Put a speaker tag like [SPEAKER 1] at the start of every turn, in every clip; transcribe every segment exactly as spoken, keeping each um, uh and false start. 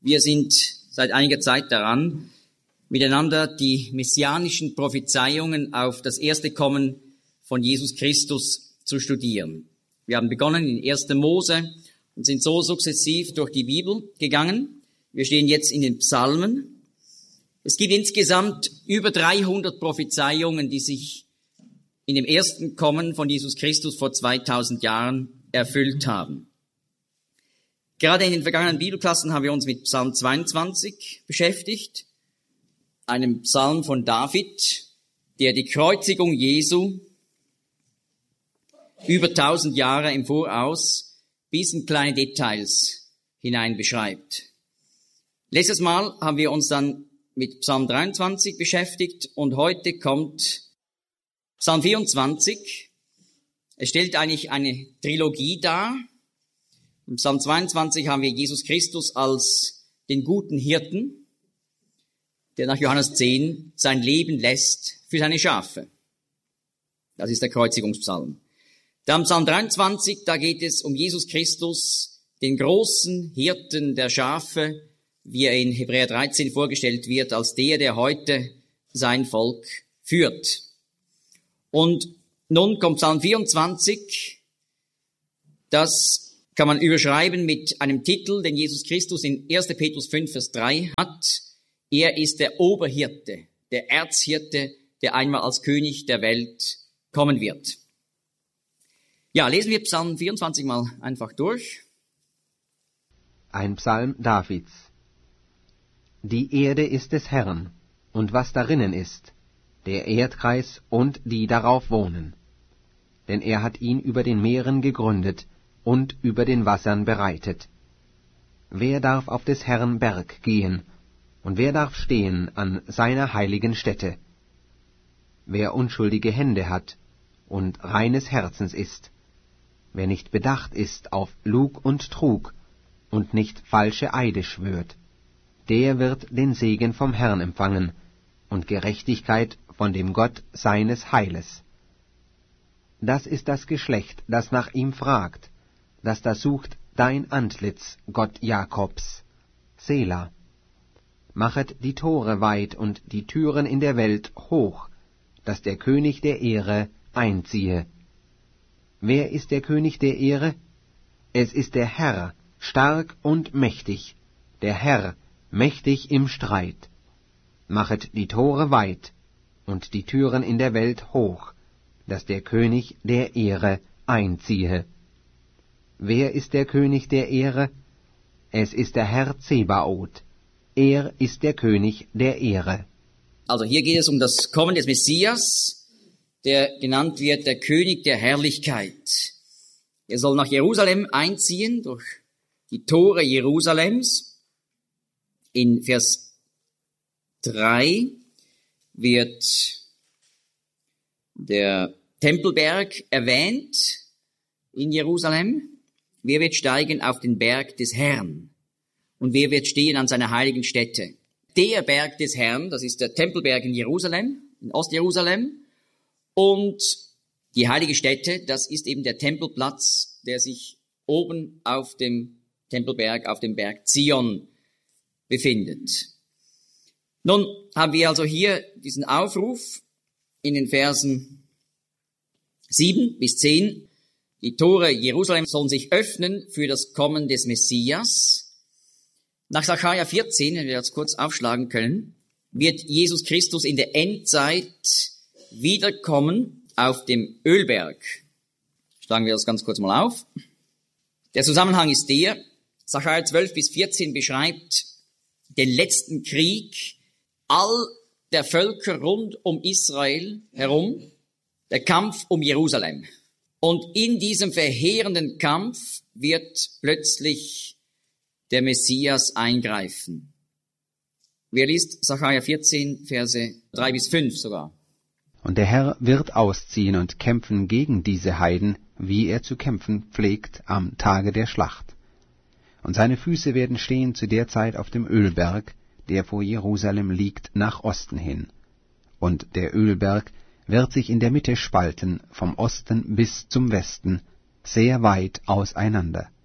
[SPEAKER 1] Wir sind seit einiger Zeit daran, miteinander die messianischen Prophezeiungen auf das erste Kommen von Jesus Christus zu studieren. Wir haben begonnen in erster Mose und sind so sukzessiv durch die Bibel gegangen. Wir stehen jetzt in den Psalmen. Es gibt insgesamt über dreihundert Prophezeiungen, die sich in dem ersten Kommen von Jesus Christus vor zweitausend Jahren erfüllt haben. Gerade in den vergangenen Bibelklassen haben wir uns mit Psalm zweiundzwanzig beschäftigt, einem Psalm von David, der die Kreuzigung Jesu über tausend Jahre im Voraus bis in kleine Details hinein beschreibt. Letztes Mal haben wir uns dann mit Psalm dreiundzwanzig beschäftigt und heute kommt Psalm vierundzwanzig. Es stellt eigentlich eine Trilogie dar. Im Psalm zweiundzwanzig haben wir Jesus Christus als den guten Hirten, der nach Johannes zehn sein Leben lässt für seine Schafe. Das ist der Kreuzigungspsalm. Dann im Psalm dreiundzwanzig, da geht es um Jesus Christus, den großen Hirten der Schafe, wie er in Hebräer dreizehn vorgestellt wird, als der, der heute sein Volk führt. Und nun kommt Psalm vierundzwanzig, das kann man überschreiben mit einem Titel, den Jesus Christus in erster Petrus fünf, Vers drei hat. Er ist der Oberhirte, der Erzhirte, der einmal als König der Welt kommen wird. Ja, lesen wir Psalm vierundzwanzig mal einfach durch.
[SPEAKER 2] Ein Psalm Davids. Die Erde ist des Herrn, und was darinnen ist, der Erdkreis und die darauf wohnen. Denn er hat ihn über den Meeren gegründet und über den Wassern bereitet. Wer darf auf des Herrn Berg gehen, und wer darf stehen an seiner heiligen Stätte? Wer unschuldige Hände hat und reines Herzens ist, wer nicht bedacht ist auf Lug und Trug und nicht falsche Eide schwört, der wird den Segen vom Herrn empfangen und Gerechtigkeit von dem Gott seines Heiles. Das ist das Geschlecht, das nach ihm fragt, das da sucht dein Antlitz, Gott Jakobs. Sela. Machet die Tore weit und die Türen in der Welt hoch, dass der König der Ehre einziehe. Wer ist der König der Ehre? Es ist der Herr, stark und mächtig, der Herr, mächtig im Streit. Machet die Tore weit und die Türen in der Welt hoch, dass der König der Ehre einziehe. Wer ist der König der Ehre? Es ist der Herr Zebaoth. Er ist der König der Ehre.
[SPEAKER 1] Also hier geht es um das Kommen des Messias, der genannt wird der König der Herrlichkeit. Er soll nach Jerusalem einziehen, durch die Tore Jerusalems. In Vers drei wird der Tempelberg erwähnt in Jerusalem. Wer wird steigen auf den Berg des Herrn? Und wer wird stehen an seiner heiligen Stätte? Der Berg des Herrn, das ist der Tempelberg in Jerusalem, in Ostjerusalem. Und die heilige Stätte, das ist eben der Tempelplatz, der sich oben auf dem Tempelberg, auf dem Berg Zion befindet. Nun haben wir also hier diesen Aufruf in den Versen sieben bis zehn. Die Tore Jerusalem sollen sich öffnen für das Kommen des Messias. Nach Sacharja vierzehn, wenn wir das kurz aufschlagen können, wird Jesus Christus in der Endzeit wiederkommen auf dem Ölberg. Schlagen wir das ganz kurz mal auf. Der Zusammenhang ist der, Sacharja zwölf bis vierzehn beschreibt den letzten Krieg all der Völker rund um Israel herum, der Kampf um Jerusalem. Und in diesem verheerenden Kampf wird plötzlich der Messias eingreifen. Wer liest Sacharja vierzehn, Verse drei bis fünf sogar?
[SPEAKER 2] Und der Herr wird ausziehen und kämpfen gegen diese Heiden, wie er zu kämpfen pflegt am Tage der Schlacht. Und seine Füße werden stehen zu der Zeit auf dem Ölberg, der vor Jerusalem liegt, nach Osten hin. Und der Ölberg wird sich in der Mitte spalten, vom Osten bis zum Westen, sehr weit auseinander.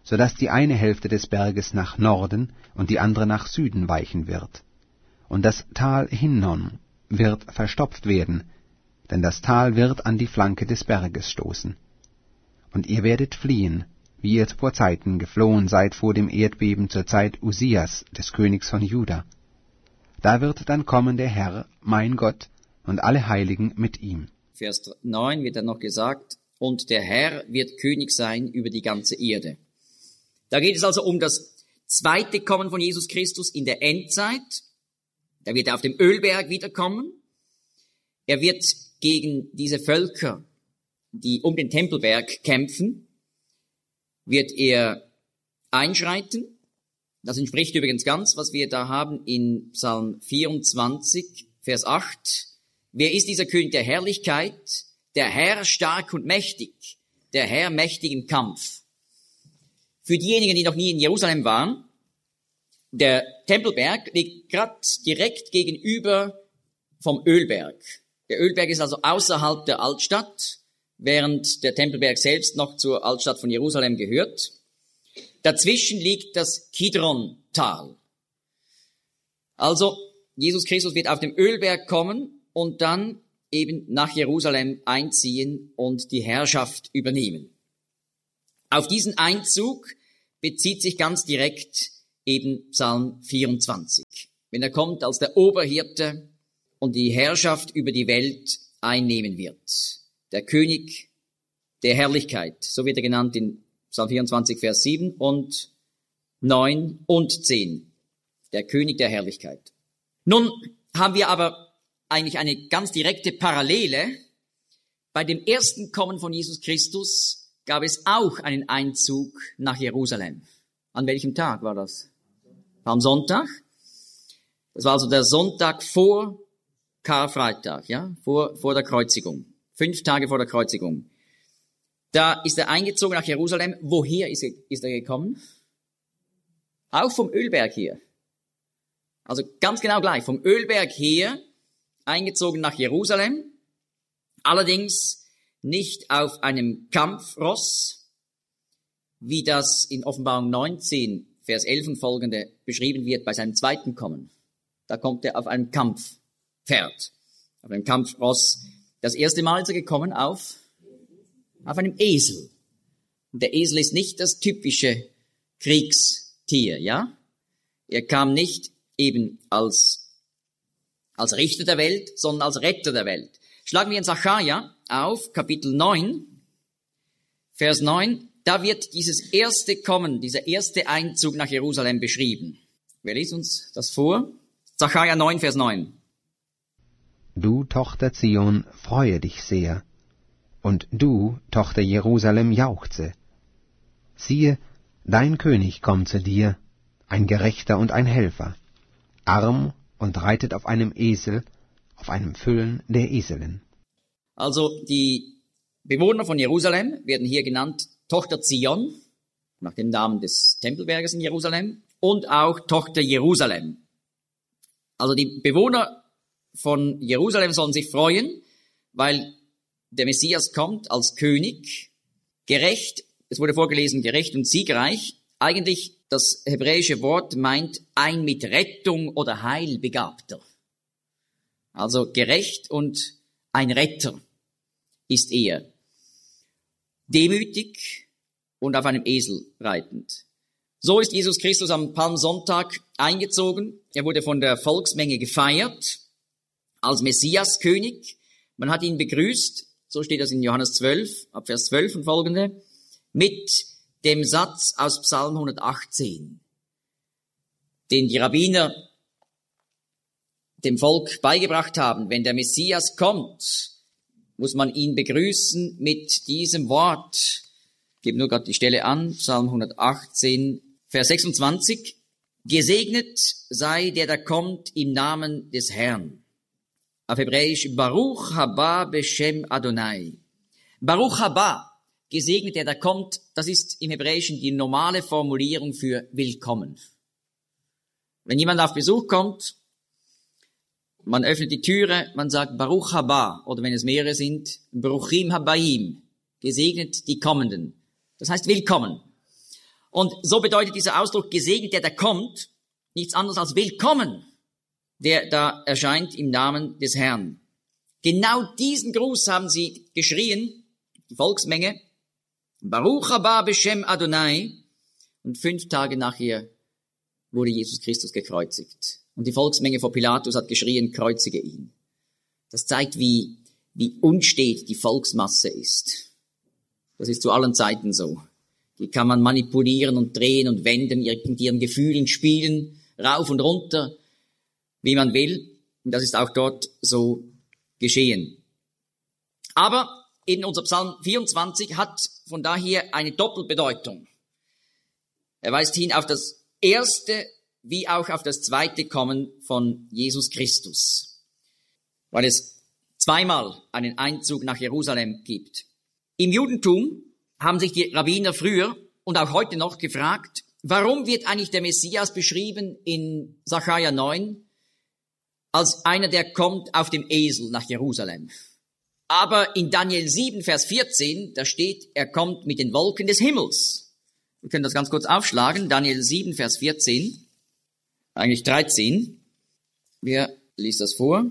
[SPEAKER 2] so dass die eine Hälfte des Berges nach Norden und die andere nach Süden weichen wird. Und das Tal Hinnom wird verstopft werden, denn das Tal wird an die Flanke des Berges stoßen. Und ihr werdet fliehen, wie ihr vor Zeiten geflohen seid vor dem Erdbeben zur Zeit Usias, des Königs von Juda. Da wird dann kommen der Herr, mein Gott, und alle Heiligen mit ihm.
[SPEAKER 1] Vers neun wird dann noch gesagt, und der Herr wird König sein über die ganze Erde. Da geht es also um das zweite Kommen von Jesus Christus in der Endzeit. Da wird er auf dem Ölberg wiederkommen. Er wird gegen diese Völker, die um den Tempelberg kämpfen, wird er einschreiten. Das entspricht übrigens ganz, was wir da haben in Psalm vierundzwanzig, Vers acht. Wer ist dieser König der Herrlichkeit? Der Herr stark und mächtig, der Herr mächtig im Kampf. Für diejenigen, die noch nie in Jerusalem waren, der Tempelberg liegt gerade direkt gegenüber vom Ölberg. Der Ölberg ist also außerhalb der Altstadt, während der Tempelberg selbst noch zur Altstadt von Jerusalem gehört. Dazwischen liegt das Kidron-Tal. Also, Jesus Christus wird auf dem Ölberg kommen und dann eben nach Jerusalem einziehen und die Herrschaft übernehmen. Auf diesen Einzug bezieht sich ganz direkt eben Psalm vierundzwanzig. Wenn er kommt als der Oberhirte und die Herrschaft über die Welt einnehmen wird. Der König der Herrlichkeit, so wird er genannt in Psalm vierundzwanzig, Vers sieben und neun und zehn. Der König der Herrlichkeit. Nun haben wir aber eigentlich eine ganz direkte Parallele. Bei dem ersten Kommen von Jesus Christus gab es auch einen Einzug nach Jerusalem. An welchem Tag war das? Am Sonntag. Das war also der Sonntag vor Karfreitag, ja, vor, vor der Kreuzigung. Fünf Tage vor der Kreuzigung. Da ist er eingezogen nach Jerusalem. Woher ist er, ist er gekommen? Auch vom Ölberg her. Also ganz genau gleich. Vom Ölberg her eingezogen nach Jerusalem, allerdings nicht auf einem Kampfross, wie das in Offenbarung neunzehn, Vers elf und folgende beschrieben wird bei seinem zweiten Kommen. Da kommt er auf einem Kampfpferd, auf einem Kampfross. Das erste Mal ist er gekommen auf, auf einem Esel. Und der Esel ist nicht das typische Kriegstier, ja? Er kam nicht eben als als Richter der Welt, sondern als Retter der Welt. Schlagen wir in Sacharja auf, Kapitel neun, Vers neun, da wird dieses erste Kommen, dieser erste Einzug nach Jerusalem beschrieben. Wer liest uns das vor? Sacharja neun, Vers neun.
[SPEAKER 2] Du, Tochter Zion, freue dich sehr, und du, Tochter Jerusalem, jauchze. Siehe, dein König kommt zu dir, ein Gerechter und ein Helfer, arm und reitet auf einem Esel, auf einem Füllen der Eselin.
[SPEAKER 1] Also die Bewohner von Jerusalem werden hier genannt Tochter Zion, nach dem Namen des Tempelberges in Jerusalem, und auch Tochter Jerusalem. Also die Bewohner von Jerusalem sollen sich freuen, weil der Messias kommt als König, gerecht, es wurde vorgelesen, gerecht und siegreich. Eigentlich das hebräische Wort meint ein mit Rettung oder Heil Begabter. Also gerecht und ein Retter ist er. Demütig und auf einem Esel reitend. So ist Jesus Christus am Palmsonntag eingezogen. Er wurde von der Volksmenge gefeiert als Messiaskönig. Man hat ihn begrüßt, so steht das in Johannes zwölf, ab Vers zwölf und folgende, mit dem Satz aus Psalm hundertachtzehn, den die Rabbiner dem Volk beigebracht haben. Wenn der Messias kommt, muss man ihn begrüßen mit diesem Wort. Ich gebe nur gerade die Stelle an, Psalm hundertachtzehn, Vers sechsundzwanzig. Gesegnet sei der, der kommt im Namen des Herrn. Auf Hebräisch, Baruch haba beshem Adonai. Baruch haba, gesegnet der, der kommt, das ist im Hebräischen die normale Formulierung für willkommen. Wenn jemand auf Besuch kommt, man öffnet die Türe, man sagt Baruch haba, oder wenn es mehrere sind, Baruchim habaim, gesegnet die Kommenden. Das heißt willkommen. Und so bedeutet dieser Ausdruck gesegnet, der da kommt, nichts anderes als willkommen, der da erscheint im Namen des Herrn. Genau diesen Gruß haben sie geschrien, die Volksmenge, Baruch haba b'Shem Adonai, und fünf Tage nachher wurde Jesus Christus gekreuzigt. Und die Volksmenge vor Pilatus hat geschrien, kreuzige ihn. Das zeigt, wie, wie unstet die Volksmasse ist. Das ist zu allen Zeiten so. Die kann man manipulieren und drehen und wenden, mit ihren Gefühlen spielen, rauf und runter, wie man will. Und das ist auch dort so geschehen. Aber in unser Psalm vierundzwanzig hat von daher eine Doppelbedeutung. Er weist hin auf das erste wie auch auf das zweite Kommen von Jesus Christus, weil es zweimal einen Einzug nach Jerusalem gibt. Im Judentum haben sich die Rabbiner früher und auch heute noch gefragt, warum wird eigentlich der Messias beschrieben in Sacharja neun als einer, der kommt auf dem Esel nach Jerusalem. Aber in Daniel sieben, Vers vierzehn, da steht, er kommt mit den Wolken des Himmels. Wir können das ganz kurz aufschlagen. Daniel sieben, Vers vierzehn, eigentlich dreizehn. Wer liest das vor?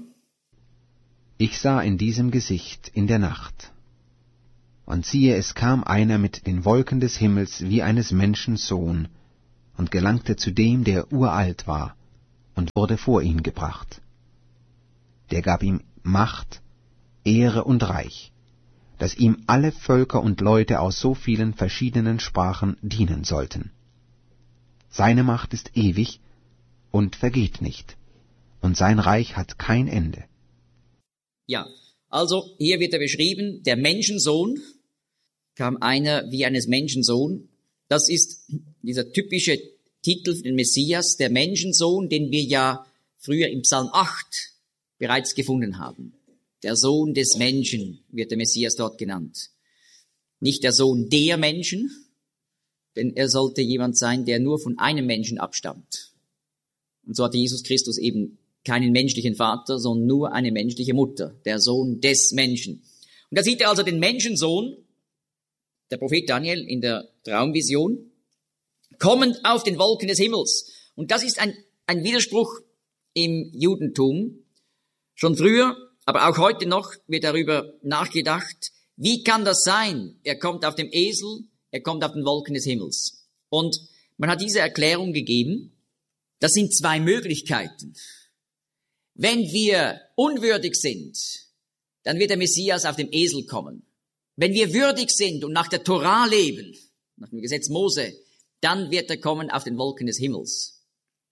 [SPEAKER 2] Ich sah in diesem Gesicht in der Nacht. Und siehe, es kam einer mit den Wolken des Himmels wie eines Menschen Sohn und gelangte zu dem, der uralt war, und wurde vor ihn gebracht. Der gab ihm Macht, Ehre und Reich, dass ihm alle Völker und Leute aus so vielen verschiedenen Sprachen dienen sollten. Seine Macht ist ewig und vergeht nicht, und sein Reich hat kein Ende.
[SPEAKER 1] Ja, also hier wird er beschrieben, der Menschensohn, kam einer wie eines Menschensohn. Das ist dieser typische Titel für den Messias, der Menschensohn, den wir ja früher im Psalm acht bereits gefunden haben. Der Sohn des Menschen wird der Messias dort genannt. Nicht der Sohn der Menschen, denn er sollte jemand sein, der nur von einem Menschen abstammt. Und so hatte Jesus Christus eben keinen menschlichen Vater, sondern nur eine menschliche Mutter, der Sohn des Menschen. Und da sieht er also den Menschensohn, der Prophet Daniel in der Traumvision, kommend auf den Wolken des Himmels. Und das ist ein, ein Widerspruch im Judentum. Schon früher, aber auch heute noch wird darüber nachgedacht, wie kann das sein? Er kommt auf dem Esel, er kommt auf den Wolken des Himmels. Und man hat diese Erklärung gegeben, das sind zwei Möglichkeiten. Wenn wir unwürdig sind, dann wird der Messias auf dem Esel kommen. Wenn wir würdig sind und nach der Tora leben, nach dem Gesetz Mose, dann wird er kommen auf den Wolken des Himmels.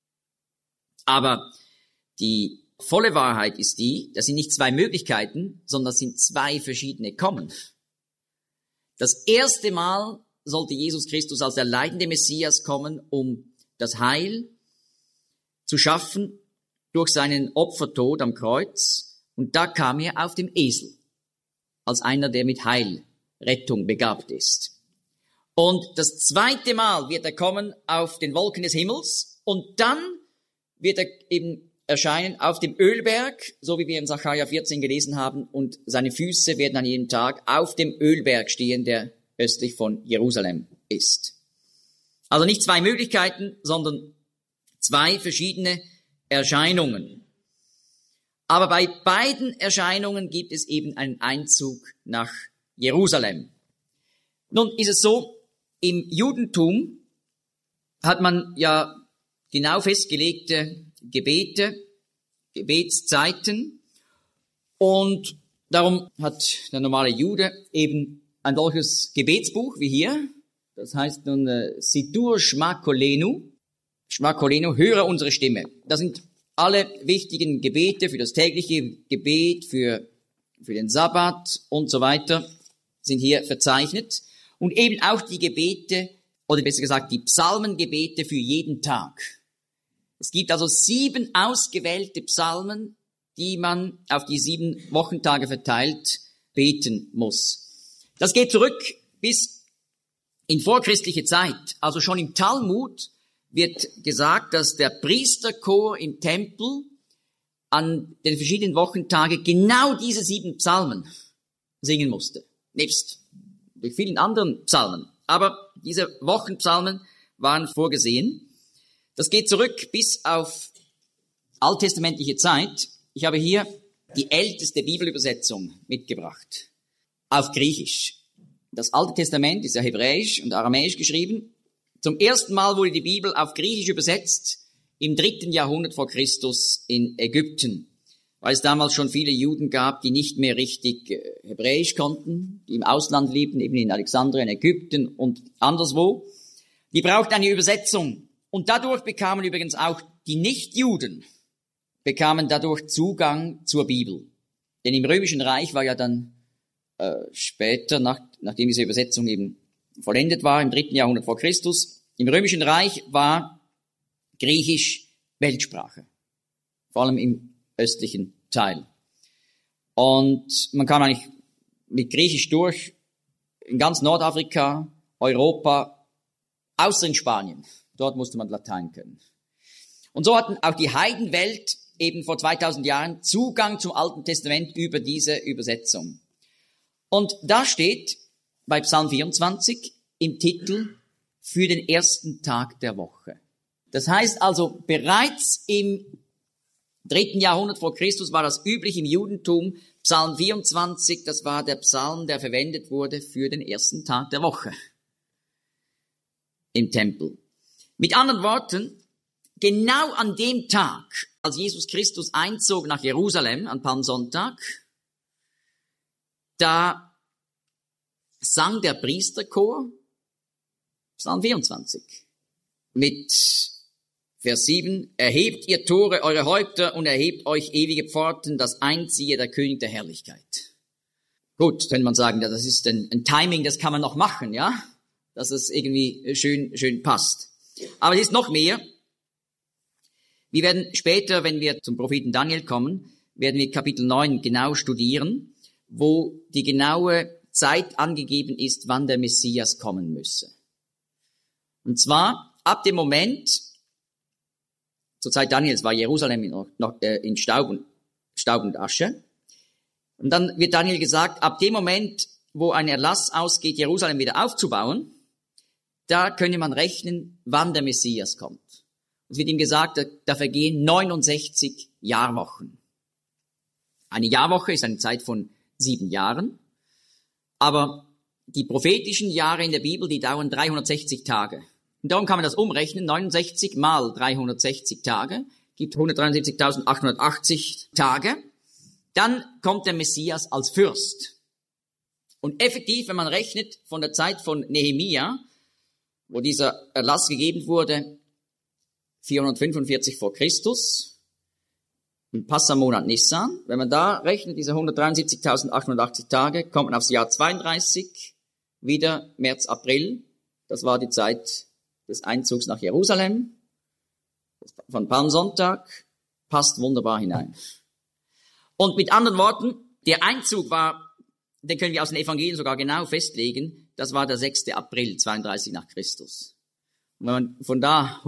[SPEAKER 1] Aber die volle Wahrheit ist die, das sind nicht zwei Möglichkeiten, sondern das sind zwei verschiedene Kommen. Das erste Mal sollte Jesus Christus als der leidende Messias kommen, um das Heil zu schaffen durch seinen Opfertod am Kreuz. Und da kam er auf dem Esel, als einer, der mit Heilrettung begabt ist. Und das zweite Mal wird er kommen auf den Wolken des Himmels und dann wird er eben erscheinen auf dem Ölberg, so wie wir in Sacharja vierzehn gelesen haben, und seine Füße werden an jedem Tag auf dem Ölberg stehen, der östlich von Jerusalem ist. Also nicht zwei Möglichkeiten, sondern zwei verschiedene Erscheinungen. Aber bei beiden Erscheinungen gibt es eben einen Einzug nach Jerusalem. Nun ist es so, im Judentum hat man ja genau festgelegte Gebete, Gebetszeiten, und darum hat der normale Jude eben ein solches Gebetsbuch wie hier, das heißt nun äh, Sidur Shma Kolenu, Shma Kolenu, höre unsere Stimme. Das sind alle wichtigen Gebete für das tägliche Gebet, für, für den Sabbat und so weiter, sind hier verzeichnet. Und eben auch die Gebete, oder besser gesagt die Psalmengebete für jeden Tag. Es gibt also sieben ausgewählte Psalmen, die man auf die sieben Wochentage verteilt beten muss. Das geht zurück bis in vorchristliche Zeit. Also schon im Talmud wird gesagt, dass der Priesterchor im Tempel an den verschiedenen Wochentagen genau diese sieben Psalmen singen musste. Nebst durch vielen anderen Psalmen. Aber diese Wochenpsalmen waren vorgesehen. Das geht zurück bis auf alttestamentliche Zeit. Ich habe hier die älteste Bibelübersetzung mitgebracht, auf Griechisch. Das Alte Testament ist ja hebräisch und aramäisch geschrieben. Zum ersten Mal wurde die Bibel auf Griechisch übersetzt im dritten Jahrhundert vor Christus in Ägypten, weil es damals schon viele Juden gab, die nicht mehr richtig Hebräisch konnten, die im Ausland lebten, eben in Alexandria, in Ägypten und anderswo. Die brauchten eine Übersetzung. Und dadurch bekamen übrigens auch die Nichtjuden, bekamen dadurch Zugang zur Bibel. Denn im Römischen Reich war ja dann äh, später, nach, nachdem diese Übersetzung eben vollendet war, im dritten Jahrhundert vor Christus, im Römischen Reich war Griechisch Weltsprache, vor allem im östlichen Teil. Und man kam eigentlich mit Griechisch durch in ganz Nordafrika, Europa, außer in Spanien. Dort musste man Latein können. Und so hatten auch die Heidenwelt eben vor zweitausend Jahren Zugang zum Alten Testament über diese Übersetzung. Und da steht bei Psalm vierundzwanzig im Titel für den ersten Tag der Woche. Das heißt also, bereits im dritten Jahrhundert vor Christus war das üblich im Judentum. Psalm vierundzwanzig, das war der Psalm, der verwendet wurde für den ersten Tag der Woche im Tempel. Mit anderen Worten, genau an dem Tag, als Jesus Christus einzog nach Jerusalem, an Palmsonntag, da sang der Priesterchor Psalm vierundzwanzig mit Vers sieben, erhebt ihr Tore, eure Häupter, und erhebt euch ewige Pforten, das einziehe der König der Herrlichkeit. Gut, könnte man sagen, ja, das ist ein, ein Timing, das kann man noch machen, ja, dass es irgendwie schön, schön passt. Aber es ist noch mehr. Wir werden später, wenn wir zum Propheten Daniel kommen, werden wir Kapitel neun genau studieren, wo die genaue Zeit angegeben ist, wann der Messias kommen müsse. Und zwar ab dem Moment, zur Zeit Daniels war Jerusalem noch, noch äh, in Staub und, Staub und Asche. Und dann wird Daniel gesagt, ab dem Moment, wo ein Erlass ausgeht, Jerusalem wieder aufzubauen, da könne man rechnen, wann der Messias kommt. Es wird ihm gesagt, da, da vergehen neunundsechzig Jahrwochen. Eine Jahrwoche ist eine Zeit von sieben Jahren, aber die prophetischen Jahre in der Bibel, die dauern dreihundertsechzig Tage. Und darum kann man das umrechnen, neunundsechzig mal dreihundertsechzig Tage, gibt hundertdreiundsiebzigtausendachthundertachtzig Tage. Dann kommt der Messias als Fürst. Und effektiv, wenn man rechnet von der Zeit von Nehemia, wo dieser Erlass gegeben wurde, vierhundertfünfundvierzig vor Christus, im Passamonat Nissan, wenn man da rechnet, diese hundertdreiundsiebzigtausendachthundertachtzig Tage, kommt man aufs Jahr zweiunddreißig, wieder März, April, das war die Zeit des Einzugs nach Jerusalem, von Palmsonntag, passt wunderbar hinein. Und mit anderen Worten, der Einzug war, den können wir aus den Evangelien sogar genau festlegen, das war der sechster April, zweiunddreißig nach Christus. Und wenn man von da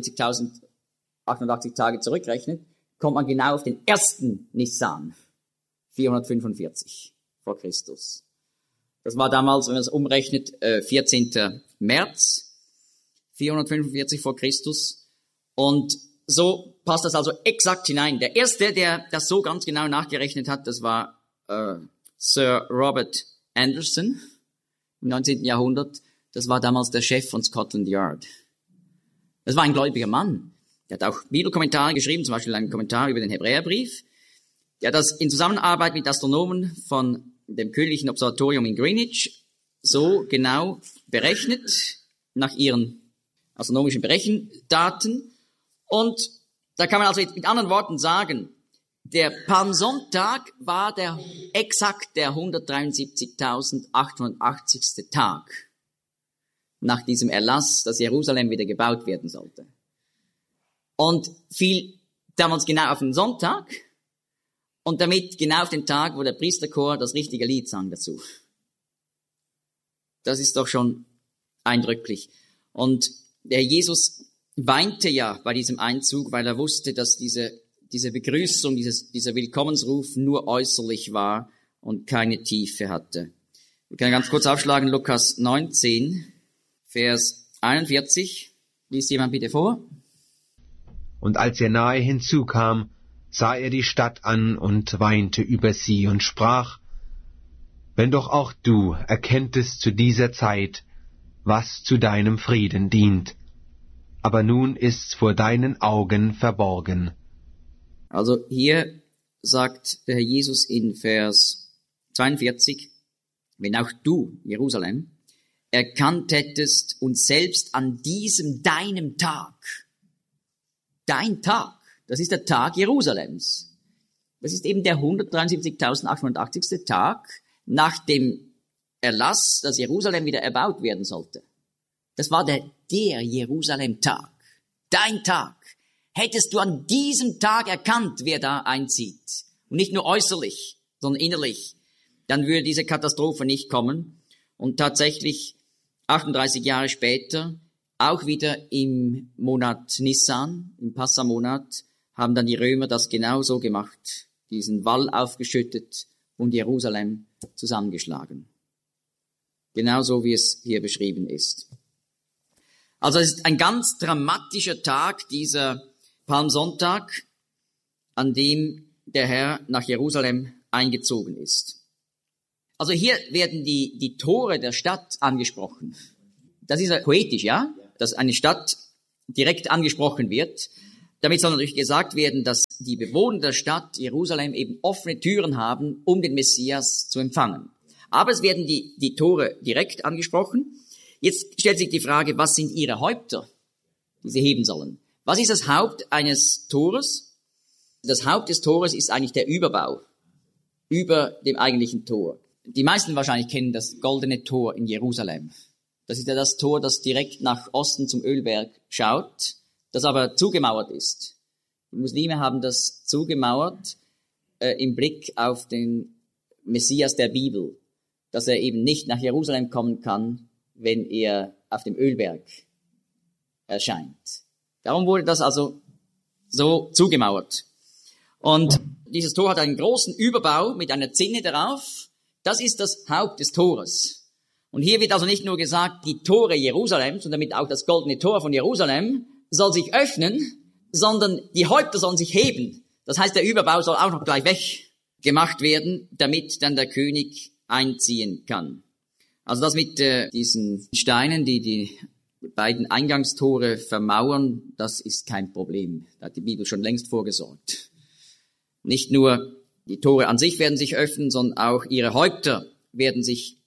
[SPEAKER 1] hundertdreiundsiebzigtausendachthundertachtzig Tage zurückrechnet, kommt man genau auf den ersten Nissan, vierhundertfünfundvierzig vor Christus. Das war damals, wenn man es umrechnet, vierzehnter März, vierhundertfünfundvierzig vor Christus. Und so passt das also exakt hinein. Der erste, der das so ganz genau nachgerechnet hat, das war äh, Sir Robert Anderson im neunzehnten Jahrhundert. Das war damals der Chef von Scotland Yard. Das war ein gläubiger Mann. Der hat auch Bibelkommentare geschrieben, zum Beispiel einen Kommentar über den Hebräerbrief. Der hat das in Zusammenarbeit mit Astronomen von dem Königlichen Observatorium in Greenwich so genau berechnet, nach ihren astronomischen Berechendaten. Und da kann man also mit anderen Worten sagen, der Palmsonntag war der exakt der hundertdreiundsiebzigtausendachthundertachtzigste Tag nach diesem Erlass, dass Jerusalem wieder gebaut werden sollte. Und fiel damals genau auf den Sonntag und damit genau auf den Tag, wo der Priesterchor das richtige Lied sang dazu. Das ist doch schon eindrücklich. Und der Jesus weinte ja bei diesem Einzug, weil er wusste, dass diese, diese Begrüßung, dieses, dieser Willkommensruf nur äußerlich war und keine Tiefe hatte. Wir können ganz kurz aufschlagen, Lukas neunzehn, Vers einundvierzig. Liest jemand bitte vor?
[SPEAKER 2] Und als er nahe hinzukam, sah er die Stadt an und weinte über sie und sprach: Wenn doch auch du erkenntest zu dieser Zeit, was zu deinem Frieden dient, aber nun ist's vor deinen Augen verborgen.
[SPEAKER 1] Also hier sagt der Herr Jesus in Vers zweiundvierzig, wenn auch du, Jerusalem, erkannt hättest und selbst an diesem deinem Tag, dein Tag, das ist der Tag Jerusalems, das ist eben der hundertdreiundsiebzigtausendachthundertachtzigste Tag nach dem Erlass, dass Jerusalem wieder erbaut werden sollte. Das war der, der Jerusalem-Tag, dein Tag. Hättest du an diesem Tag erkannt, wer da einzieht, und nicht nur äußerlich, sondern innerlich, dann würde diese Katastrophe nicht kommen. Und tatsächlich achtunddreißig Jahre später, auch wieder im Monat Nissan, im Passamonat, haben dann die Römer das genau so gemacht, diesen Wall aufgeschüttet und Jerusalem zusammengeschlagen. Genauso wie es hier beschrieben ist. Also es ist ein ganz dramatischer Tag, dieser Palmsonntag, an dem der Herr nach Jerusalem eingezogen ist. Also hier werden die, die Tore der Stadt angesprochen. Das ist ja poetisch, ja? Dass eine Stadt direkt angesprochen wird. Damit soll natürlich gesagt werden, dass die Bewohner der Stadt Jerusalem eben offene Türen haben, um den Messias zu empfangen. Aber es werden die, die Tore direkt angesprochen. Jetzt stellt sich die Frage, was sind ihre Häupter, die sie heben sollen? Was ist das Haupt eines Tores? Das Haupt des Tores ist eigentlich der Überbau über dem eigentlichen Tor. Die meisten wahrscheinlich kennen das goldene Tor in Jerusalem. Das ist ja das Tor, das direkt nach Osten zum Ölberg schaut, das aber zugemauert ist. Die Muslime haben das zugemauert äh, im Blick auf den Messias der Bibel, dass er eben nicht nach Jerusalem kommen kann, wenn er auf dem Ölberg erscheint. Darum wurde das also so zugemauert. Und dieses Tor hat einen großen Überbau mit einer Zinne darauf. Das ist das Haupt des Tores. Und hier wird also nicht nur gesagt, die Tore Jerusalems und damit auch das goldene Tor von Jerusalem soll sich öffnen, sondern die Häupter sollen sich heben. Das heißt, der Überbau soll auch noch gleich weggemacht werden, damit dann der König einziehen kann. Also das mit äh, diesen Steinen, die die beiden Eingangstore vermauern, das ist kein Problem. Da hat die Bibel schon längst vorgesorgt. Nicht nur die Tore an sich werden sich öffnen, sondern auch ihre Häupter werden sich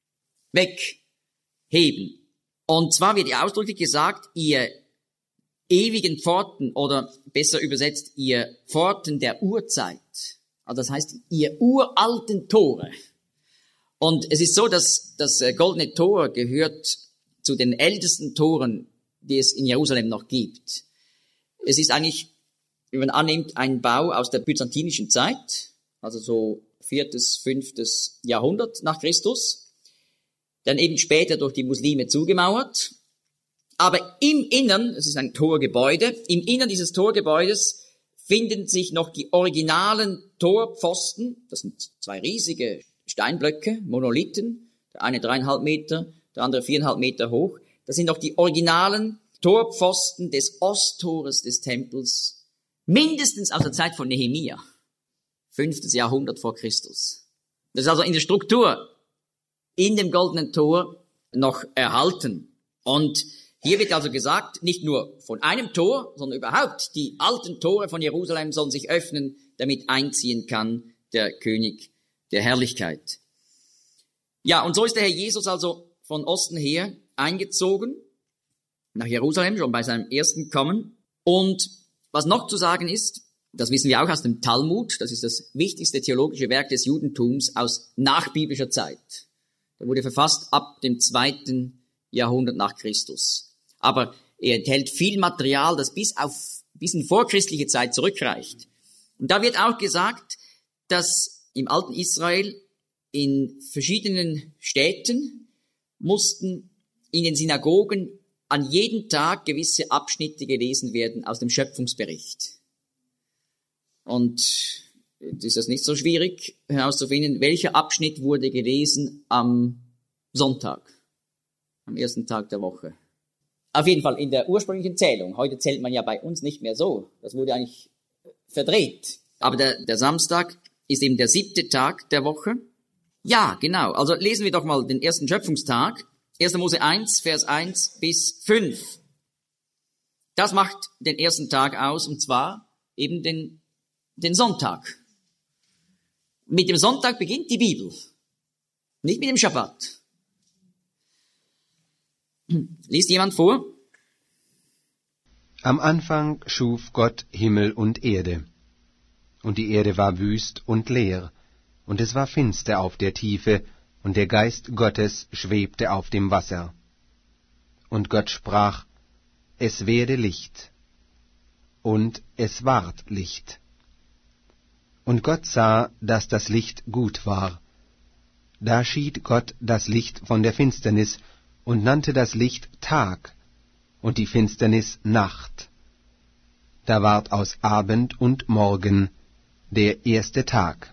[SPEAKER 1] wegheben. Und zwar wird ihr ausdrücklich gesagt, ihr ewigen Pforten oder besser übersetzt, ihr Pforten der Urzeit. Also das heißt, ihr uralten Tore. Und es ist so, dass das goldene Tor gehört zu den ältesten Toren, die es in Jerusalem noch gibt. Es ist eigentlich, wie man annimmt, ein Bau aus der byzantinischen Zeit, also so viertes, fünftes Jahrhundert nach Christus, dann eben später durch die Muslime zugemauert. Aber im Innern, es ist ein Torgebäude, im Innern dieses Torgebäudes finden sich noch die originalen Torpfosten. Das sind zwei riesige Steinblöcke, Monolithen, der eine dreieinhalb Meter, der andere viereinhalb Meter hoch. Das sind noch die originalen Torpfosten des Osttores des Tempels, mindestens aus der Zeit von Nehemia, fünftes Jahrhundert vor Christus. Das ist also in der Struktur in dem goldenen Tor noch erhalten. Und hier wird also gesagt, nicht nur von einem Tor, sondern überhaupt die alten Tore von Jerusalem sollen sich öffnen, damit einziehen kann der König der Herrlichkeit. Ja, und so ist der Herr Jesus also von Osten her eingezogen nach Jerusalem, schon bei seinem ersten Kommen. Und was noch zu sagen ist, das wissen wir auch aus dem Talmud, das ist das wichtigste theologische Werk des Judentums aus nachbiblischer Zeit. Der wurde verfasst ab dem zweiten Jahrhundert nach Christus. Aber er enthält viel Material, das bis auf bis in vorchristliche Zeit zurückreicht. Und da wird auch gesagt, dass im alten Israel in verschiedenen Städten mussten in den Synagogen an jedem Tag gewisse Abschnitte gelesen werden aus dem Schöpfungsbericht. Und ist das nicht so schwierig herauszufinden, welcher Abschnitt wurde gelesen am Sonntag, am ersten Tag der Woche. Auf jeden Fall in der ursprünglichen Zählung. Heute zählt man ja bei uns nicht mehr so. Das wurde eigentlich verdreht. Aber der, der Samstag ist eben der siebte Tag der Woche. Ja, genau. Also lesen wir doch mal den ersten Schöpfungstag. erster Mose eins, Vers eins bis fünf. Das macht den ersten Tag aus, und zwar eben den, den Sonntag. Mit dem Sonntag beginnt die Bibel, nicht mit dem Schabbat. Liest jemand vor?
[SPEAKER 2] Am Anfang schuf Gott Himmel und Erde. Und die Erde war wüst und leer, und es war finster auf der Tiefe, und der Geist Gottes schwebte auf dem Wasser. Und Gott sprach, es werde Licht. Und es ward Licht. Und Gott sah, dass das Licht gut war. Da schied Gott das Licht von der Finsternis und nannte das Licht Tag und die Finsternis Nacht. Da ward aus Abend und Morgen der erste Tag.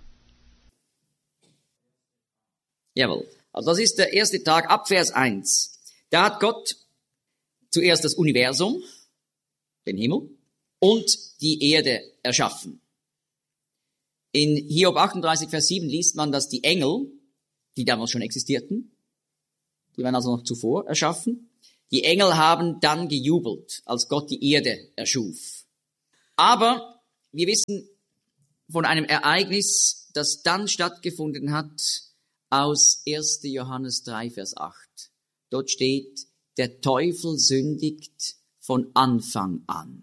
[SPEAKER 1] Jawohl. Also das ist der erste Tag ab Vers eins. Da hat Gott zuerst das Universum, den Himmel, und die Erde erschaffen. In Hiob achtunddreißig, Vers sieben liest man, dass die Engel, die damals schon existierten, die waren also noch zuvor erschaffen, die Engel haben dann gejubelt, als Gott die Erde erschuf. Aber wir wissen von einem Ereignis, das dann stattgefunden hat, aus erster Johannes drei, Vers acht. Dort steht, der Teufel sündigt von Anfang an.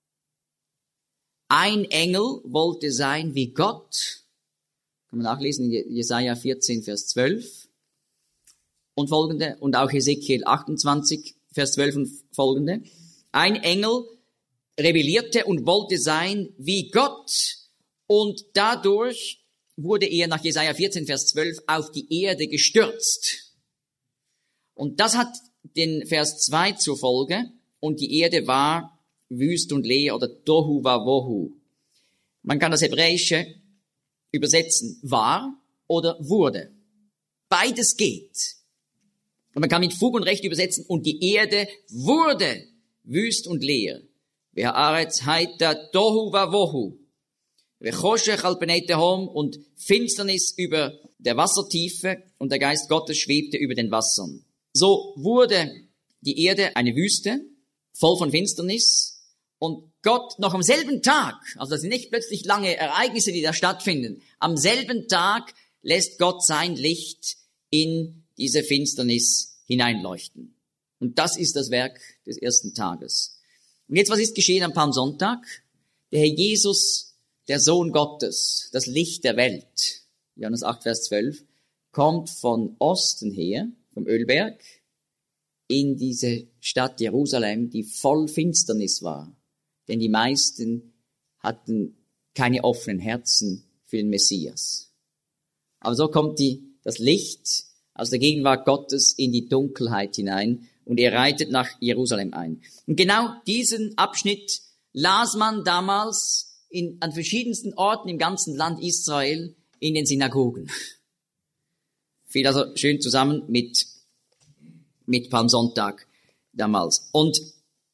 [SPEAKER 1] Ein Engel wollte sein wie Gott. Kann man nachlesen in Jesaja vierzehn, Vers zwölf und folgende. Und auch Ezekiel achtundzwanzig, Vers zwölf und folgende. Ein Engel rebellierte und wollte sein wie Gott. Und dadurch wurde er nach Jesaja vierzehn, Vers zwölf auf die Erde gestürzt. Und das hat den Vers zwei zur Folge. Und die Erde war wüst und leer oder Tohu Wabohu. Man kann das Hebräische übersetzen war oder wurde. Beides geht. Und man kann mit Fug und Recht übersetzen, und die Erde wurde wüst und leer. Ve'haaretz haita Tohu Wabohu. Ve'choshech al pnei tehom, und Finsternis über der Wassertiefe, und der Geist Gottes schwebte über den Wassern. So wurde die Erde eine Wüste, voll von Finsternis. Und Gott noch am selben Tag, also das sind nicht plötzlich lange Ereignisse, die da stattfinden, am selben Tag lässt Gott sein Licht in diese Finsternis hineinleuchten. Und das ist das Werk des ersten Tages. Und jetzt, was ist geschehen am Palmsonntag? Der Herr Jesus, der Sohn Gottes, das Licht der Welt, Johannes acht, Vers zwölf, kommt von Osten her, vom Ölberg, in diese Stadt Jerusalem, die voll Finsternis war. Denn die meisten hatten keine offenen Herzen für den Messias. Aber so kommt die, das Licht aus der Gegenwart Gottes in die Dunkelheit hinein, und er reitet nach Jerusalem ein. Und genau diesen Abschnitt las man damals in, an verschiedensten Orten im ganzen Land Israel in den Synagogen. Fiel also schön zusammen mit, mit Palmsonntag damals. Und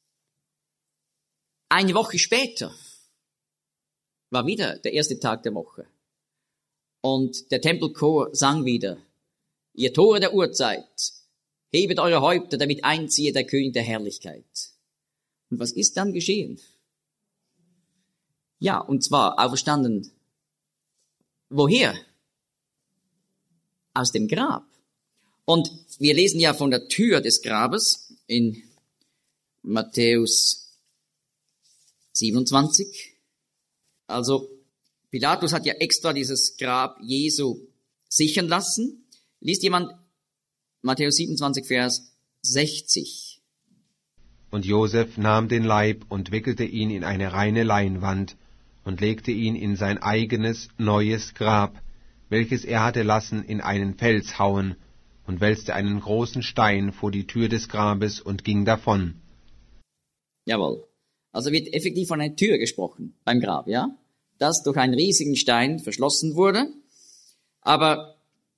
[SPEAKER 1] eine Woche später war wieder der erste Tag der Woche. Und der Tempelchor sang wieder, ihr Tore der Urzeit, hebet eure Häupter, damit einziehe der König der Herrlichkeit. Und was ist dann geschehen? Ja, und zwar auferstanden. Woher? Aus dem Grab. Und wir lesen ja von der Tür des Grabes in Matthäus siebenundzwanzig. Also Pilatus hat ja extra dieses Grab Jesu sichern lassen. Liest jemand Matthäus siebenundzwanzig, Vers sechzig.
[SPEAKER 2] Und Josef nahm den Leib und wickelte ihn in eine reine Leinwand und legte ihn in sein eigenes neues Grab, welches er hatte lassen in einen Fels hauen, und wälzte einen großen Stein vor die Tür des Grabes und ging davon.
[SPEAKER 1] Jawohl. Also wird effektiv von einer Tür gesprochen beim Grab, ja? Das durch einen riesigen Stein verschlossen wurde. Aber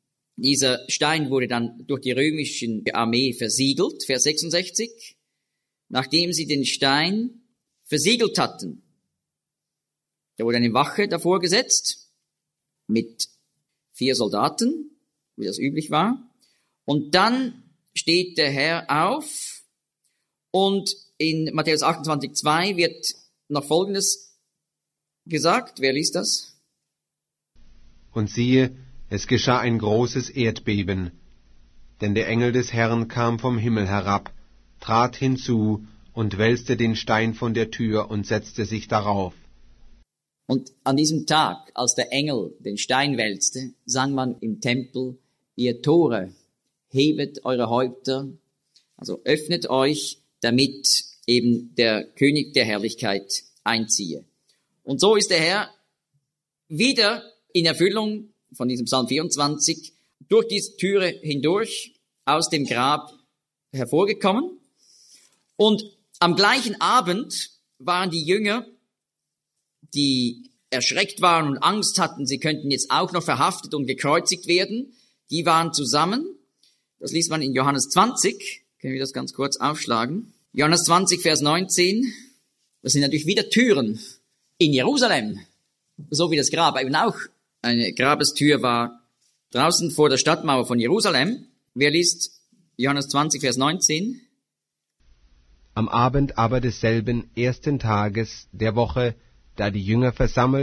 [SPEAKER 1] dieser Stein wurde dann durch die römische Armee versiegelt, Vers sechsundsechzig. nachdem sie den Stein versiegelt hatten. Da wurde eine Wache davor gesetzt mit vier Soldaten, wie das üblich war. Und dann steht der Herr auf und in Matthäus achtundzwanzig zwei wird noch Folgendes gesagt. Wer liest das?
[SPEAKER 3] Und siehe, es geschah ein großes Erdbeben, denn der Engel des Herrn kam vom Himmel herab, trat hinzu und wälzte den Stein von der Tür und setzte sich darauf.
[SPEAKER 1] Und an diesem Tag, als der Engel den Stein wälzte, sang man im Tempel, ihr Tore, hebet eure Häupter, also öffnet euch, damit eben der König der Herrlichkeit einziehe. Und so ist der Herr wieder in Erfüllung von diesem Psalm vierundzwanzig durch diese Türe hindurch aus dem Grab hervorgekommen. Und am gleichen Abend waren die Jünger, die erschreckt waren und Angst hatten, sie könnten jetzt auch noch verhaftet und gekreuzigt werden, die waren zusammen. Das liest man in Johannes zwanzig. Können wir das ganz kurz aufschlagen? Johannes zwanzig, Vers neunzehn. Das sind natürlich wieder Türen in Jerusalem. So wie das Grab eben auch eine Grabestür war draußen vor der Stadtmauer von Jerusalem. Wer liest Johannes zwanzig, Vers neunzehn?
[SPEAKER 3] Am Abend aber desselben ersten Tages der Woche, da die Jünger versammelt